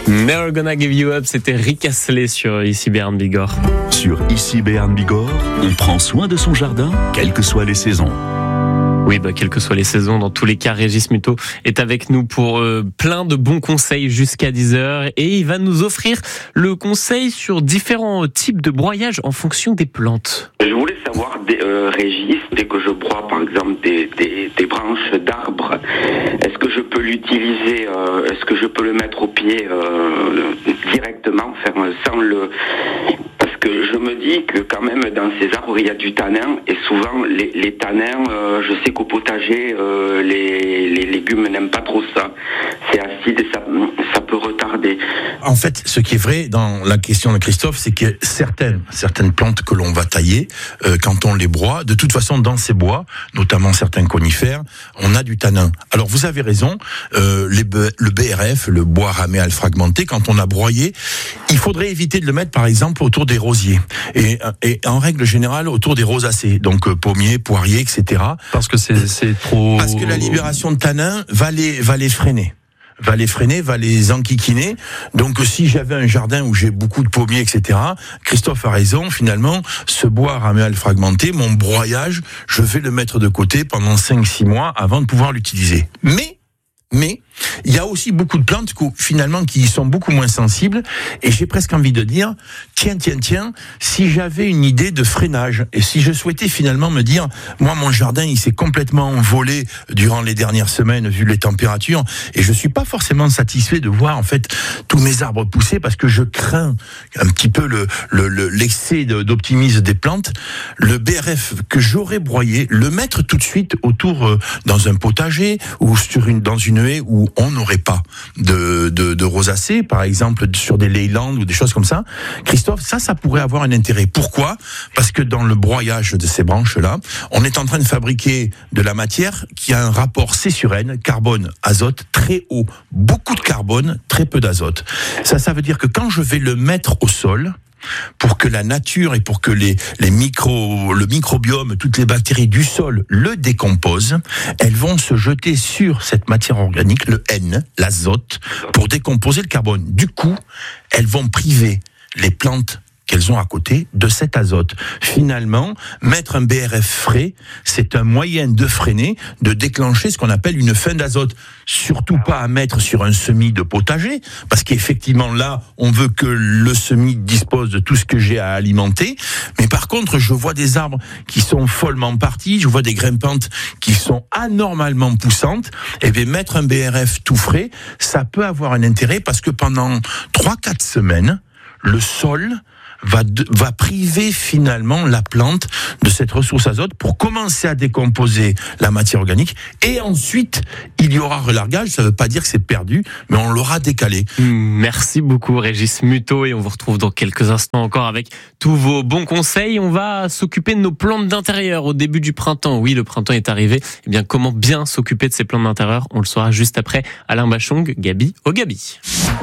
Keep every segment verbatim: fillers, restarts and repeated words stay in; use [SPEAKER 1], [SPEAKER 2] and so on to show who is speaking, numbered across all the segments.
[SPEAKER 1] Never Gonna Give You Up, c'était Rick Astley sur Ici Béarn Bigorre.
[SPEAKER 2] Sur Ici Béarn Bigorre, on prend soin de son jardin, quelles que soient les saisons.
[SPEAKER 1] Oui, bah, quelles que soient les saisons, dans tous les cas, Régis Muto est avec nous pour euh, plein de bons conseils jusqu'à dix heures et il va nous offrir le conseil sur différents types de broyage en fonction des plantes.
[SPEAKER 3] Je voulais savoir, euh, Régis, dès que je broie par exemple des, des, des branches d'arbres, est-ce que je peux l'utiliser, euh, est-ce que je peux le mettre au pied euh, directement, faire sans le... Parce que je me dis que quand même dans ces arbres il y a du tanin et souvent les, les tanins, euh, je sais qu'au potager euh, les, les légumes n'aiment pas trop ça. C'est acide et ça, ça peut retarder.
[SPEAKER 4] En fait, ce qui est vrai dans la question de Christophe, c'est que certaines, certaines plantes que l'on va tailler, euh, quand on les broie, de toute façon dans ces bois, notamment certains conifères, on a du tanin. Alors vous avez raison, euh, les, le B R F, le bois raméal fragmenté, quand on a broyé, il faudrait éviter de le mettre par exemple autour des rosiers et, et en règle générale autour des rosacées, donc euh, pommiers, poiriers, et cetera.
[SPEAKER 1] Parce que c'est, c'est trop...
[SPEAKER 4] Parce que la libération de tanin va les, va les freiner. va les freiner, va les enquiquiner. Donc si j'avais un jardin où j'ai beaucoup de pommiers, et cetera, Christophe a raison, finalement, ce bois raméal fragmenté, mon broyage, je vais le mettre de côté pendant cinq six mois avant de pouvoir l'utiliser. Mais, mais, il y a aussi beaucoup de plantes finalement qui sont beaucoup moins sensibles et j'ai presque envie de dire tiens tiens tiens si j'avais une idée de freinage et si je souhaitais finalement me dire moi mon jardin il s'est complètement envolé durant les dernières semaines vu les températures et je suis pas forcément satisfait de voir en fait tous mes arbres pousser parce que je crains un petit peu le, le, le l'excès de, d'optimisme des plantes, le B R F que j'aurais broyé, le mettre tout de suite autour euh, dans un potager ou sur une dans une haie où on n'aurait pas de, de, de rosacées, par exemple sur des leylands ou des choses comme ça. Christophe, ça, ça pourrait avoir un intérêt. Pourquoi ? Parce que dans le broyage de ces branches-là, on est en train de fabriquer de la matière qui a un rapport C sur N, carbone-azote, très haut. Beaucoup de carbone, très peu d'azote. Ça, ça veut dire que quand je vais le mettre au sol, pour que la nature et pour que les, les micro, le microbiome, toutes les bactéries du sol le décomposent, elles vont se jeter sur cette matière organique, le N, l'azote, pour décomposer le carbone. Du coup, elles vont priver les plantes qu'elles ont à côté de cet azote. Finalement, mettre un B R F frais, c'est un moyen de freiner, de déclencher ce qu'on appelle une fin d'azote. Surtout pas à mettre sur un semis de potager, parce qu'effectivement là, on veut que le semis dispose de tout ce que j'ai à alimenter. Mais par contre, je vois des arbres qui sont follement partis, je vois des grimpantes qui sont anormalement poussantes. Et bien mettre un B R F tout frais, ça peut avoir un intérêt parce que pendant trois quatre semaines, le sol va, de, va priver finalement la plante de cette ressource azote pour commencer à décomposer la matière organique et ensuite il y aura relargage, ça ne veut pas dire que c'est perdu, mais on l'aura décalé.
[SPEAKER 1] Merci beaucoup Régis Muto et on vous retrouve dans quelques instants encore avec tous vos bons conseils. On va s'occuper de nos plantes d'intérieur au début du printemps. Oui, le printemps est arrivé. Eh bien, comment bien s'occuper de ces plantes d'intérieur ? On le saura juste après. Alain Bachung, Gabi au Gabi.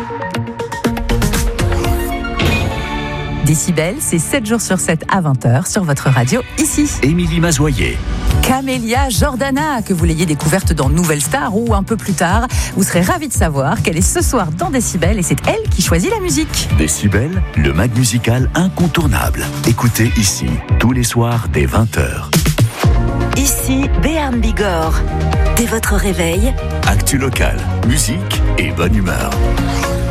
[SPEAKER 5] Décibel, c'est sept jours sur sept à vingt heures sur votre radio, ici.
[SPEAKER 2] Émilie Mazoyer.
[SPEAKER 5] Camélia Jordana, que vous l'ayez découverte dans Nouvelle Star ou un peu plus tard. Vous serez ravis de savoir qu'elle est ce soir dans Décibel et c'est elle qui choisit la musique.
[SPEAKER 2] Décibel, le mag musical incontournable. Écoutez ici, tous les soirs dès vingt heures.
[SPEAKER 6] Ici, Béarn Bigorre. Dès votre réveil,
[SPEAKER 2] actu local, musique et bonne humeur.